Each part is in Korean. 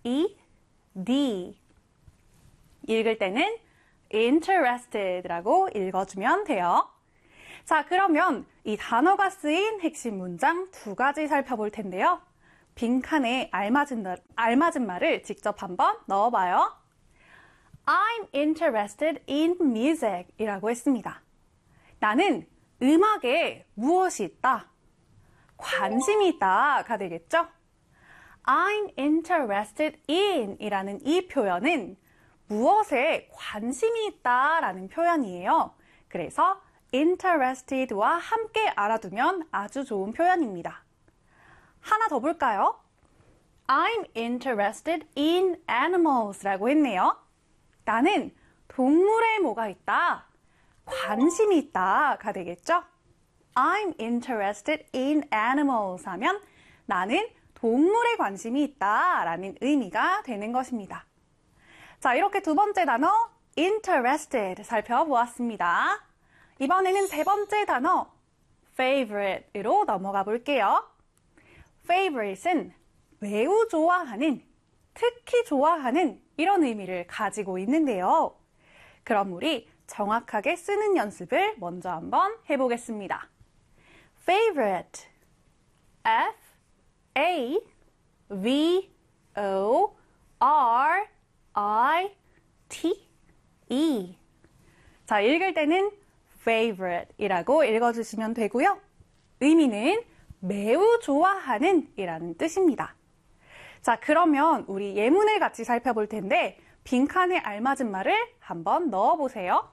읽을 때는 interested라고 읽어주면 돼요. 자, 그러면 이 단어가 쓰인 핵심 문장 2가지 살펴볼 텐데요. 빈칸에 알맞은 말을 직접 한번 넣어봐요. I'm interested in music 이라고 했습니다. 나는 음악에 무엇이 있다? 관심이 있다가 되겠죠? I'm interested in 이라는 이 표현은 무엇에 관심이 있다라는 표현이에요. 그래서 interested와 함께 알아두면 아주 좋은 표현입니다. 하나 더 볼까요? I'm interested in animals라고 했네요. 나는 동물에 뭐가 있다? 관심이 있다가 되겠죠? I'm interested in animals 하면 나는 동물에 관심이 있다라는 의미가 되는 것입니다. 자, 이렇게 2번째 단어 interested 살펴보았습니다. 이번에는 3번째 단어 favorite으로 넘어가 볼게요. favorite은 매우 좋아하는, 특히 좋아하는 이런 의미를 가지고 있는데요. 그럼 우리 정확하게 쓰는 연습을 먼저 한번 해보겠습니다. favorite F-A-V-O-R-I-T-E 자, 읽을 때는 favorite이라고 읽어주시면 되고요. 의미는 매우 좋아하는 이라는 뜻입니다. 자, 그러면 우리 예문을 같이 살펴볼 텐데 빈칸에 알맞은 말을 한번 넣어보세요.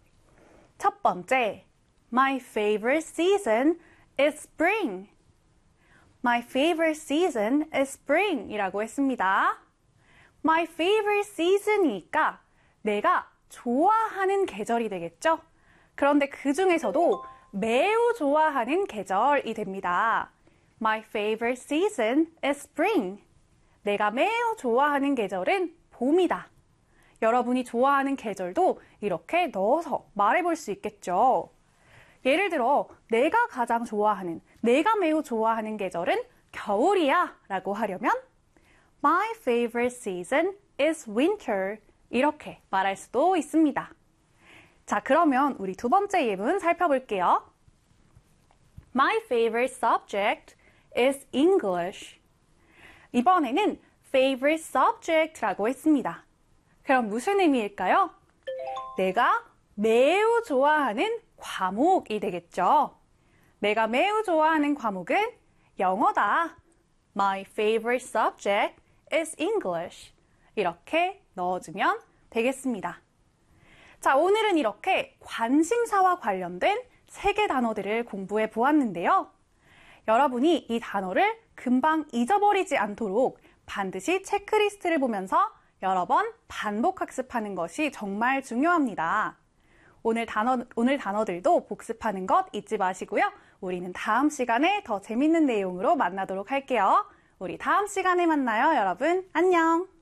첫 번째, My favorite season is spring. My favorite season is spring 이라고 했습니다. My favorite season이니까 내가 좋아하는 계절이 되겠죠? 그런데 그 중에서도 매우 좋아하는 계절이 됩니다. My favorite season is spring. 내가 매우 좋아하는 계절은 봄이다. 여러분이 좋아하는 계절도 이렇게 넣어서 말해볼 수 있겠죠. 예를 들어 내가 가장 좋아하는, 내가 매우 좋아하는 계절은 겨울이야 라고 하려면 My favorite season is winter 이렇게 말할 수도 있습니다. 자, 그러면 우리 2번째 예문 살펴볼게요. My favorite subject is English. 이번에는 favorite subject라고 했습니다. 그럼 무슨 의미일까요? 내가 매우 좋아하는 과목이 되겠죠. 내가 매우 좋아하는 과목은 영어다. My favorite subject is English. 이렇게 넣어주면 되겠습니다. 자, 오늘은 이렇게 관심사와 관련된 3개 단어들을 공부해 보았는데요. 여러분이 이 단어를 금방 잊어버리지 않도록 반드시 체크리스트를 보면서 여러 번 반복 학습하는 것이 정말 중요합니다. 오늘 단어들도 복습하는 것 잊지 마시고요. 우리는 다음 시간에 더 재밌는 내용으로 만나도록 할게요. 우리 다음 시간에 만나요, 여러분. 안녕!